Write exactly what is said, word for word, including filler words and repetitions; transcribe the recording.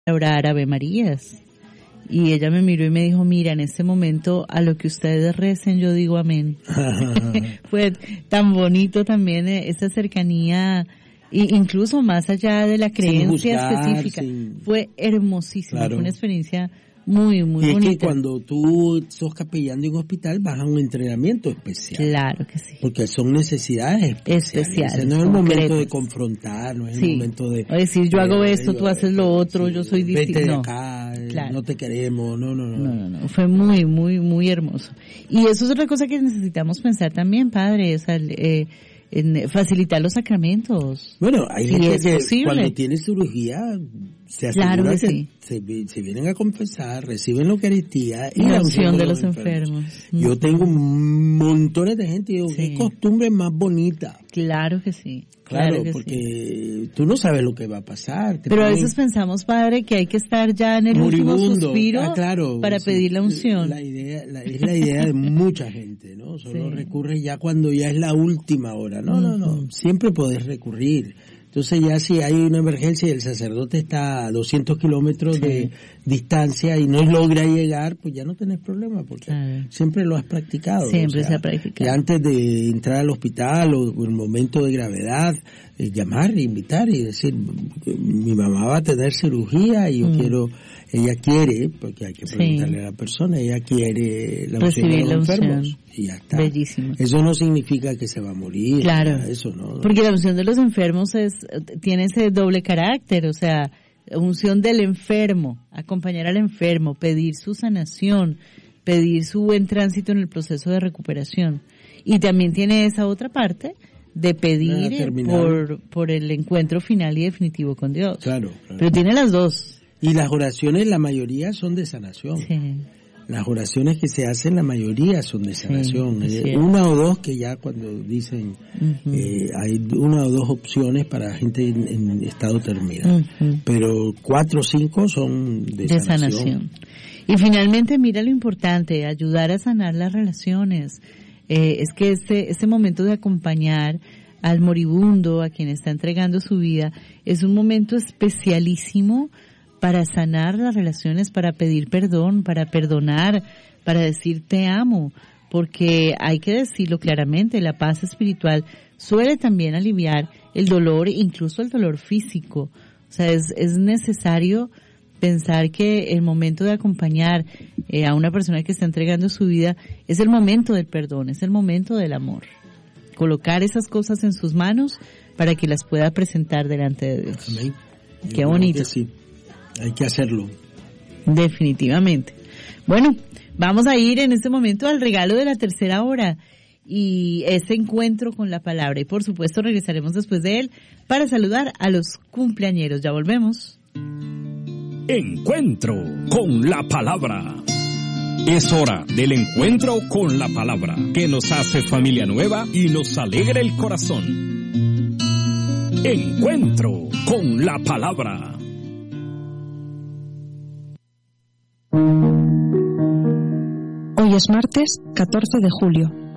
orar Ave Marías. Y ella me miró y me dijo, mira, en este momento a lo que ustedes recen yo digo amén. Fue tan bonito también esa cercanía, incluso más allá de la creencia juzgar, específica. Sin... Fue hermosísimo, claro. Fue una experiencia muy, muy y bonita. Es que cuando tú sos capellán de un hospital vas a un entrenamiento especial. Claro que sí. Porque son necesidades especiales. especiales Ese no es el concretos. momento de confrontar, no es sí. el momento de... O decir, yo hago eh, esto, yo, tú haces lo otro, sí, yo soy distinto. Vete de no. acá, claro. no te queremos, no, no, no. No, no, no. Fue muy, muy, muy hermoso. Y eso es otra cosa que necesitamos pensar también, padre, o sea, eh, en facilitar los sacramentos. Bueno, hay sí, gente que posible. cuando tiene cirugía se asegura claro que, que sí. se, se vienen a confesar, reciben la Eucaristía y la la unción de los enfermos. enfermos. Yo tengo montones de gente y digo, sí. qué costumbre más bonita. Claro que sí. Claro, claro que porque sí. tú no sabes lo que va a pasar. Pero ponen... a veces pensamos, padre, que hay que estar ya en el moribundo. último suspiro ah, claro, para sí, pedir la unción. La idea, la, es la idea de mucha gente, ¿no? Solo sí. recurre ya cuando ya es la última hora. No, uh-huh. no, no. Siempre podés recurrir. Entonces ya si hay una emergencia y el sacerdote está a doscientos kilómetros sí. de distancia y no logra llegar, pues ya no tenés problema porque claro. siempre lo has practicado. Siempre o sea, se ha practicado. Y antes de entrar al hospital o en el momento de gravedad, eh, llamar, invitar y decir, mi mamá va a tener cirugía y yo mm. quiero, ella quiere, porque hay que preguntarle sí. a la persona, ella quiere la unción de los enfermos. Y ya está. Bellísimo. Eso no significa que se va a morir. Claro. Eso no. Porque la unción de los enfermos es tiene ese doble carácter, o sea, unción del enfermo, acompañar al enfermo, pedir su sanación, pedir su buen tránsito en el proceso de recuperación. Y también tiene esa otra parte de pedir por por el encuentro final y definitivo con Dios. Claro, claro. Pero tiene las dos. Y las oraciones, la mayoría son de sanación. Sí. Las oraciones que se hacen, la mayoría son de sanación. Sí, eh, una o dos que ya cuando dicen, uh-huh. eh, hay una o dos opciones para gente en, en estado terminal. Uh-huh. Pero cuatro o cinco son de, de sanación. sanación. Y finalmente, mira lo importante, ayudar a sanar las relaciones. Eh, es que este, este momento de acompañar al moribundo, a quien está entregando su vida, es un momento especialísimo para sanar las relaciones, para pedir perdón, para perdonar, para decir te amo, porque hay que decirlo claramente, la paz espiritual suele también aliviar el dolor, incluso el dolor físico. O sea, es, es necesario pensar que el momento de acompañar eh, a una persona que está entregando su vida es el momento del perdón, es el momento del amor. Colocar esas cosas en sus manos para que las pueda presentar delante de Dios. Amén. Qué bonito. Sí. Hay que hacerlo. Definitivamente. Bueno, vamos a ir en este momento al regalo de la tercera hora y ese encuentro con la palabra. Y por supuesto regresaremos después de él para saludar a los cumpleañeros. Ya volvemos. Encuentro con la palabra. Es hora del encuentro con la palabra que nos hace familia nueva y nos alegra el corazón. Encuentro con la palabra. Hoy es martes catorce de julio.